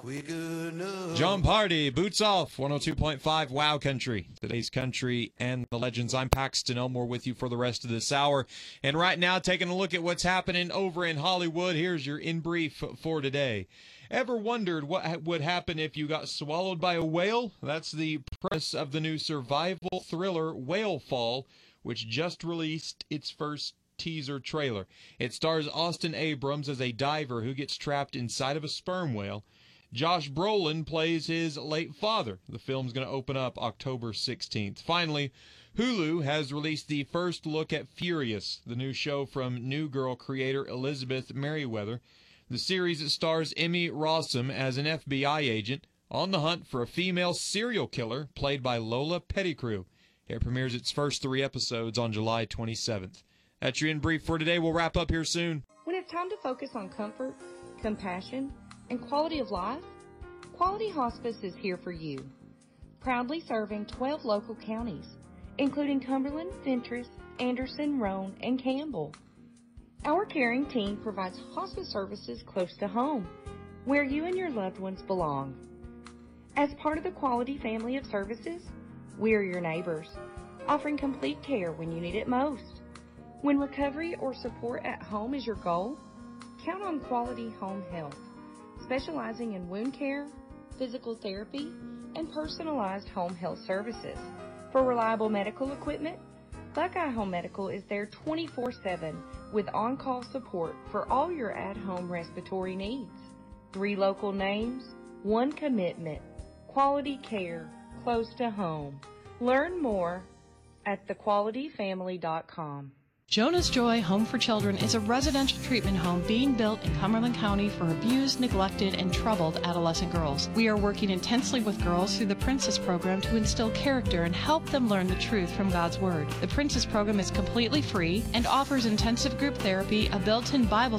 John Party, Boots Off, 102.5 Wow Country, today's country and the legends. I'm Paxton Elmore with you for the rest of this hour. And right now, taking a look at what's happening over in Hollywood, here's your In Brief for today. Ever wondered what would happen if you got swallowed by a whale? That's the premise of the new survival thriller Whale Fall, which just released its first teaser trailer. It stars Austin Abrams as a diver who gets trapped inside of a sperm whale. Josh Brolin plays his late father. The film's going to open up October 16th. Finally, Hulu has released the first look at Furious, the new show from New Girl creator Elizabeth Merriweather. The series stars Emmy Rossum as an FBI agent on the hunt for a female serial killer played by Lola Pettigrew. It premieres its first 3 episodes on July 27th. That's your In Brief for today. We'll wrap up here soon. When it's time to focus on comfort, compassion, and quality of life, Quality Hospice is here for you. Proudly serving 12 local counties, including Cumberland, Fentress, Anderson, Roane, and Campbell. Our caring team provides hospice services close to home, where you and your loved ones belong. As part of the Quality family of services, we're your neighbors, offering complete care when you need it most. When recovery or support at home is your goal, count on Quality Home Health, specializing in wound care, physical therapy, and personalized home health services. For reliable medical equipment, Buckeye Home Medical is there 24/7 with on-call support for all your at-home respiratory needs. 3 local names, 1 commitment, quality care, close to home. Learn more at thequalityfamily.com. Jonas Joy Home for Children is a residential treatment home being built in Cumberland County for abused, neglected, and troubled adolescent girls. We are working intensely with girls through the Princess Program to instill character and help them learn the truth from God's Word. The Princess Program is completely free and offers intensive group therapy, a built-in Bible